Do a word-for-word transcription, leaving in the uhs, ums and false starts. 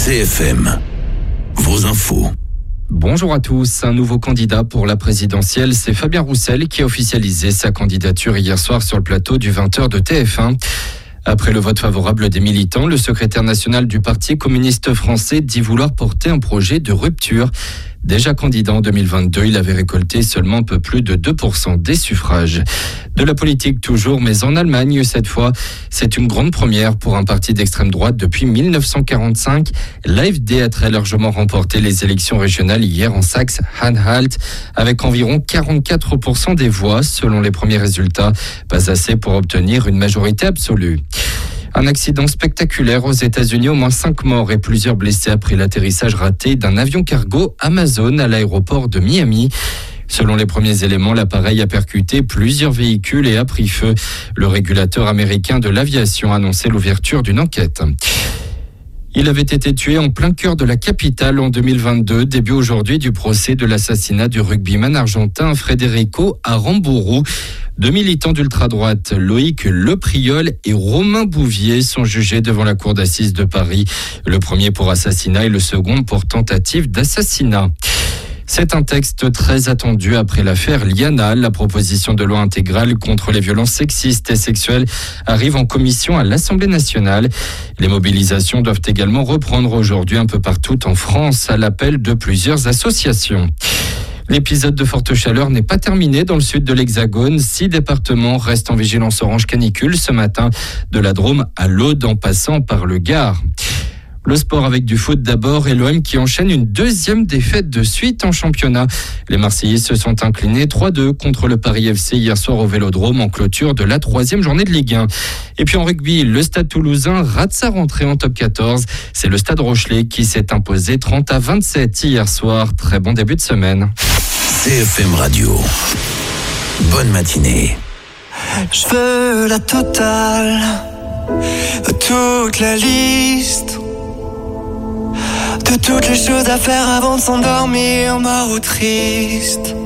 C F M, vos infos. Bonjour à tous. Un nouveau candidat pour la présidentielle, c'est Fabien Roussel qui a officialisé sa candidature hier soir sur le plateau du vingt heures de T F un. Après le vote favorable des militants, le secrétaire national du Parti communiste français dit vouloir porter un projet de rupture. Déjà candidat en deux mille vingt-deux, il avait récolté seulement un peu plus de deux pour cent des suffrages. De la politique toujours, mais en Allemagne cette fois. C'est une grande première pour un parti d'extrême droite depuis mille neuf cent quarante-cinq. L'A F D a très largement remporté les élections régionales hier en Saxe-Anhalt avec environ quarante-quatre pour cent des voix selon les premiers résultats. Pas assez pour obtenir une majorité absolue. Un accident spectaculaire aux États-Unis, au moins cinq morts et plusieurs blessés après l'atterrissage raté d'un avion cargo Amazon à l'aéroport de Miami. Selon les premiers éléments, l'appareil a percuté plusieurs véhicules et a pris feu. Le régulateur américain de l'aviation a annoncé l'ouverture d'une enquête. Il avait été tué en plein cœur de la capitale en deux mille vingt-deux, début aujourd'hui du procès de l'assassinat du rugbyman argentin Federico Aramburu. Deux militants d'ultra-droite, Loïc Lepriol et Romain Bouvier, sont jugés devant la cour d'assises de Paris. Le premier pour assassinat et le second pour tentative d'assassinat. C'est un texte très attendu après l'affaire Liana. La proposition de loi intégrale contre les violences sexistes et sexuelles arrive en commission à l'Assemblée nationale. Les mobilisations doivent également reprendre aujourd'hui un peu partout en France à l'appel de plusieurs associations. L'épisode de forte chaleur n'est pas terminé dans le sud de l'Hexagone. Six départements restent en vigilance orange canicule ce matin, de la Drôme à l'Aude en passant par le Gard. Le sport avec du foot d'abord et l'O M qui enchaîne une deuxième défaite de suite en championnat. Les Marseillais se sont inclinés trois deux contre le Paris F C hier soir au Vélodrome en clôture de la troisième journée de Ligue un. Et puis en rugby, le Stade Toulousain rate sa rentrée en top quatorze. C'est le Stade Rochelais qui s'est imposé trente à vingt-sept hier soir. Très bon début de semaine. C F M Radio. Bonne matinée. Je veux la totale, toute la liste de toutes les choses à faire avant de s'endormir, mort ou triste.